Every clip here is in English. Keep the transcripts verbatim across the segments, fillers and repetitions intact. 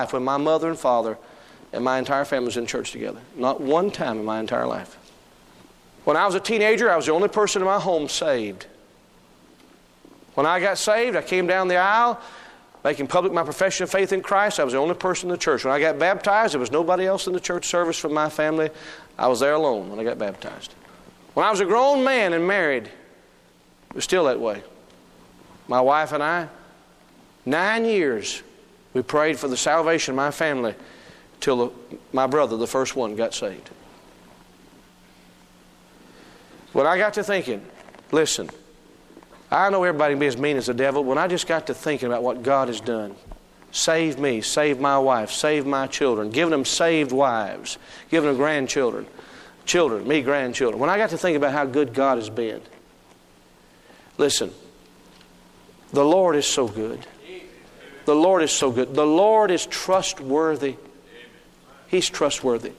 when my mother and father and my entire family was in church together. Not one time in my entire life. When I was a teenager, I was the only person in my home saved. When I got saved, I came down the aisle, making public my profession of faith in Christ. I was the only person in the church. When I got baptized, there was nobody else in the church service from my family. I was there alone when I got baptized. When I was a grown man and married, it was still that way. My wife and I, nine years, we prayed for the salvation of my family till the, my brother, the first one, got saved. When I got to thinking, listen, I know everybody can be as mean as the devil. When I just got to thinking about what God has done, saved me, saved my wife, saved my children, given them saved wives, given them grandchildren, children, me grandchildren. When I got to think about how good God has been, listen, the Lord is so good. The Lord is so good. The Lord is trustworthy. He's trustworthy.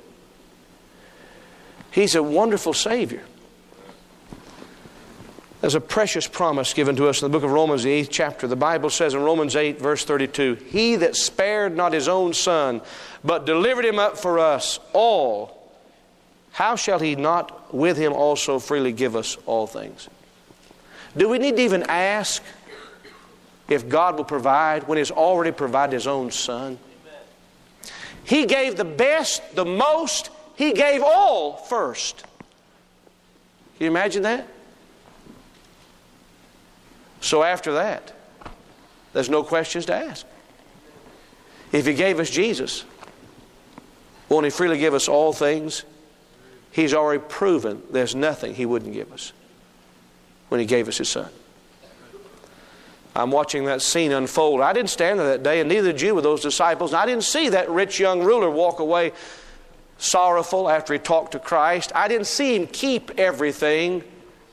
He's a wonderful Savior. There's a precious promise given to us in the book of Romans, the eighth chapter. The Bible says in Romans eight, verse thirty-two, He that spared not His own Son, but delivered Him up for us all, how shall He not with Him also freely give us all things? Do we need to even ask if God will provide when He's already provided His own Son? He gave the best, the most. He gave all first. Can you imagine that? So after that, there's no questions to ask. If He gave us Jesus, won't He freely give us all things? He's already proven there's nothing He wouldn't give us when He gave us His Son. I'm watching that scene unfold. I didn't stand there that day, and neither did you with those disciples. And I didn't see that rich young ruler walk away sorrowful after he talked to Christ. I didn't see him keep everything.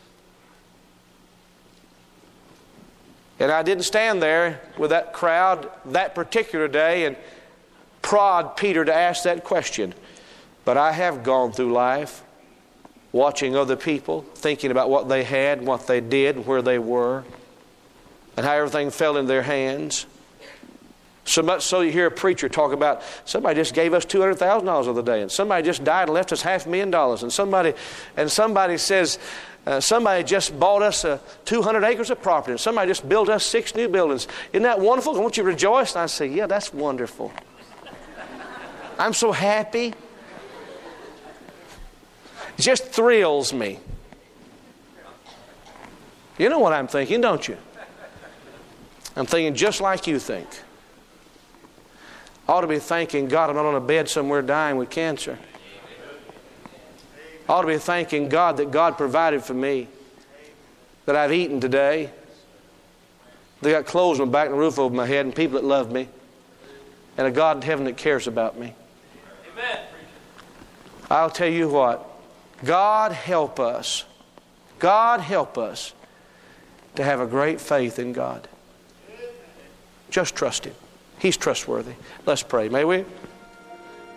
And I didn't stand there with that crowd that particular day and prod Peter to ask that question. But I have gone through life watching other people, thinking about what they had, what they did, and where they were, and how everything fell in their hands. So much so you hear a preacher talk about somebody just gave us two hundred thousand dollars the other day, and somebody just died and left us half a million dollars, and somebody and somebody says uh, somebody just bought us uh, two hundred acres of property, and somebody just built us six new buildings. Isn't that wonderful? Won't you rejoice? And I say, yeah, that's wonderful. I'm so happy. It just thrills me. You know what I'm thinking, don't you? I'm thinking just like you think. I ought to be thanking God I'm not on a bed somewhere dying with cancer. I ought to be thanking God that God provided for me, that I've eaten today. They got clothes on my back and a roof over my head, and people that love me, and a God in heaven that cares about me. Amen. I'll tell you what, God help us. God help us to have a great faith in God. Just trust Him. He's trustworthy. Let's pray, may we?